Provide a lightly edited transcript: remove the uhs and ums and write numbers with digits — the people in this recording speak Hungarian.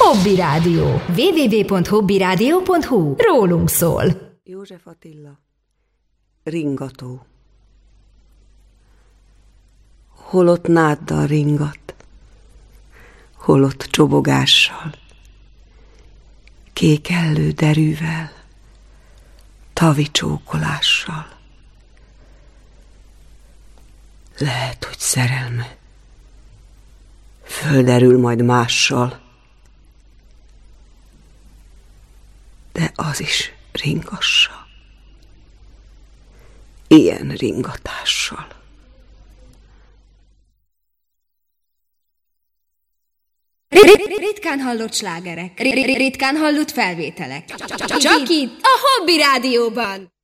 Hobby Rádió. www.hobbyradio.hu. Rólunk szól. József Attila. Ringató. Holott náddal ringat, holott csobogással, kékellő derűvel, tavi csókolással. Lehet, hogy szerelme földerül majd mással, de az is ringassa, ilyen ringatással. Ritkán hallott slágerek, ritkán hallott felvételek. Csak itt, a Hobby Rádióban.